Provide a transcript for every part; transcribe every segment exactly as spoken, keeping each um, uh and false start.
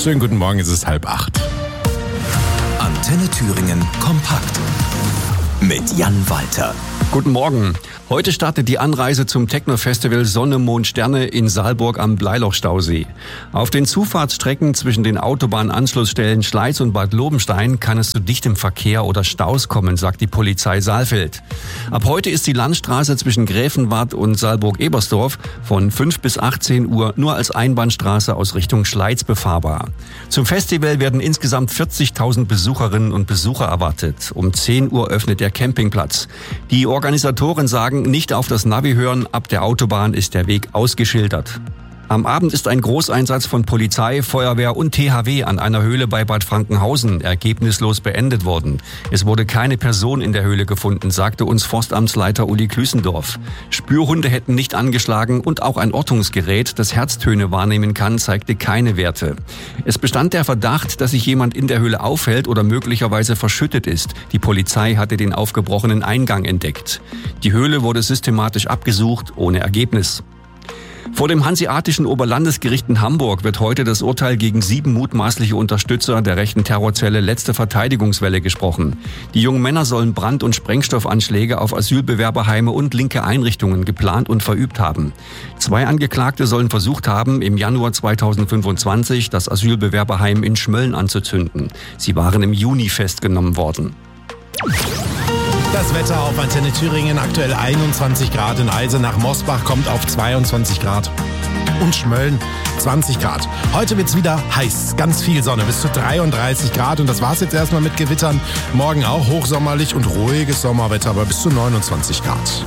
Schönen guten Morgen, es ist halb acht. Antenne Thüringen kompakt mit Jan Walter. Guten Morgen. Heute startet die Anreise zum Techno-Festival Sonne, Mond, Sterne in Saalburg am Bleiloch-Stausee. Auf den Zufahrtsstrecken zwischen den Autobahnanschlussstellen Schleiz und Bad Lobenstein kann es zu dichtem Verkehr oder Staus kommen, sagt die Polizei Saalfeld. Ab heute ist die Landstraße zwischen Gräfenwart und Saalburg-Ebersdorf von fünf bis achtzehn Uhr nur als Einbahnstraße aus Richtung Schleiz befahrbar. Zum Festival werden insgesamt vierzigtausend Besucherinnen und Besucher erwartet. Um zehn Uhr öffnet der Campingplatz. Die Organisatoren sagen, nicht auf das Navi hören, ab der Autobahn ist der Weg ausgeschildert. Am Abend ist ein Großeinsatz von Polizei, Feuerwehr und T H W an einer Höhle bei Bad Frankenhausen ergebnislos beendet worden. Es wurde keine Person in der Höhle gefunden, sagte uns Forstamtsleiter Uli Klüßendorf. Spürhunde hätten nicht angeschlagen und auch ein Ortungsgerät, das Herztöne wahrnehmen kann, zeigte keine Werte. Es bestand der Verdacht, dass sich jemand in der Höhle aufhält oder möglicherweise verschüttet ist. Die Polizei hatte den aufgebrochenen Eingang entdeckt. Die Höhle wurde systematisch abgesucht, ohne Ergebnis. Vor dem Hanseatischen Oberlandesgericht in Hamburg wird heute das Urteil gegen sieben mutmaßliche Unterstützer der rechten Terrorzelle Letzte Verteidigungswelle gesprochen. Die jungen Männer sollen Brand- und Sprengstoffanschläge auf Asylbewerberheime und linke Einrichtungen geplant und verübt haben. Zwei Angeklagte sollen versucht haben, im Januar zweitausendfünfundzwanzig das Asylbewerberheim in Schmölln anzuzünden. Sie waren im Juni festgenommen worden. Das Wetter auf Antenne Thüringen, aktuell einundzwanzig Grad in Eisenach, Mosbach kommt auf zweiundzwanzig Grad und Schmölln zwanzig Grad. Heute wird's wieder heiß, ganz viel Sonne, bis zu dreiunddreißig Grad und das war's jetzt erstmal mit Gewittern. Morgen auch hochsommerlich und ruhiges Sommerwetter, aber bis zu neunundzwanzig Grad.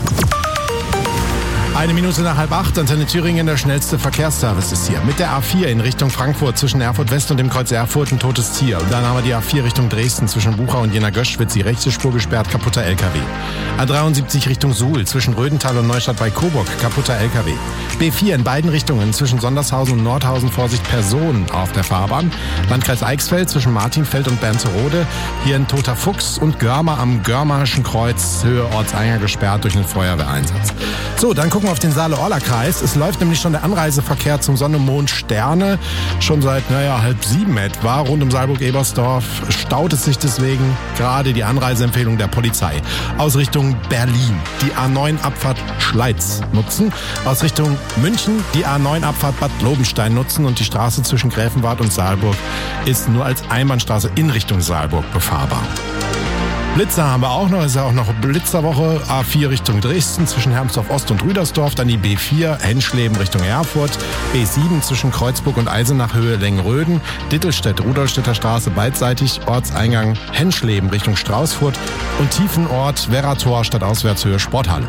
Eine Minute nach halb acht, Antenne Thüringen, der schnellste Verkehrsservice ist hier. Mit der A vier in Richtung Frankfurt zwischen Erfurt West und dem Kreuz Erfurt ein totes Tier. Und dann haben wir die A vier Richtung Dresden zwischen Bucha und Jena Gösch wird die rechte Spur gesperrt, kaputter L K W. A dreiundsiebzig Richtung Suhl zwischen Rödental und Neustadt bei Coburg, kaputter L K W. B vier in beiden Richtungen zwischen Sondershausen und Nordhausen, Vorsicht Personen auf der Fahrbahn. Landkreis Eichsfeld zwischen Martinfeld und Bernserode. Hier ein toter Fuchs und Görmer am Görmarischen Kreuz, Höhe Ortseingang gesperrt durch einen Feuerwehreinsatz. So, dann gucken wir auf den Saale-Orla-Kreis. Es läuft nämlich schon der Anreiseverkehr zum Sonne, Mond, Sterne. Schon seit, naja, halb sieben etwa. Rund um Saalburg-Ebersdorf staut es sich deswegen gerade die Anreiseempfehlung der Polizei. Aus Richtung Berlin die A neun Abfahrt Schleiz nutzen. Aus Richtung München die A neun Abfahrt Bad Lobenstein nutzen. Und die Straße zwischen Gräfenwart und Saalburg ist nur als Einbahnstraße in Richtung Saalburg befahrbar. Blitzer haben wir auch noch, ist ja auch noch Blitzerwoche. A vier Richtung Dresden zwischen Hermsdorf Ost und Rüdersdorf, dann die B vier Henschleben Richtung Erfurt, B sieben zwischen Kreuzburg und Eisenach Höhe Lengröden, Dittelstedt, Rudolstädter Straße beidseitig, Ortseingang Henschleben Richtung Straußfurt und Tiefenort Werrator Stadtauswärtshöhe Sporthalle.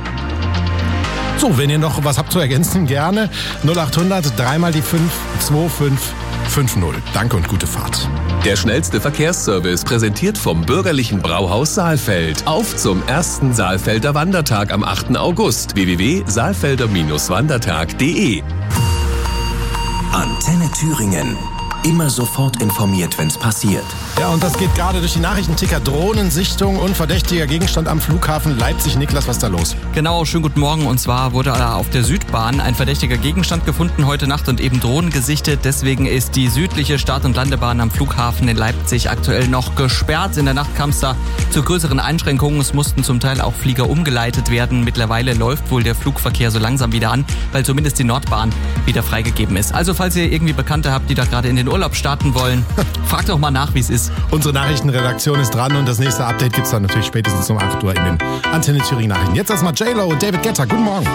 So, wenn ihr noch was habt zu ergänzen, gerne null achthundert, dreimal die fünf, zwei fünf fünf null. Danke und gute Fahrt. Der schnellste Verkehrsservice präsentiert vom bürgerlichen Brauhaus Saalfeld. Auf zum ersten Saalfelder Wandertag am achten August. w w w punkt saalfelder wandertag punkt de Antenne Thüringen. Immer sofort informiert, wenn's passiert. Ja, und das geht gerade durch die Nachrichtenticker. Drohnensichtung und verdächtiger Gegenstand am Flughafen Leipzig. Niklas, was ist da los? Genau, schönen guten Morgen. Und zwar wurde auf der Südbahn ein verdächtiger Gegenstand gefunden heute Nacht und eben Drohnen gesichtet. Deswegen ist die südliche Start- und Landebahn am Flughafen in Leipzig aktuell noch gesperrt. In der Nacht kam es da zu größeren Einschränkungen. Es mussten zum Teil auch Flieger umgeleitet werden. Mittlerweile läuft wohl der Flugverkehr so langsam wieder an, weil zumindest die Nordbahn wieder freigegeben ist. Also falls ihr irgendwie Bekannte habt, die da gerade in den Urlaub starten wollen, fragt doch mal nach, wie es ist. Unsere Nachrichtenredaktion ist dran und das nächste Update gibt's dann natürlich spätestens um acht Uhr in den Antenne Thüringen Nachrichten. Jetzt erstmal J-Lo und David Guetta. Guten Morgen.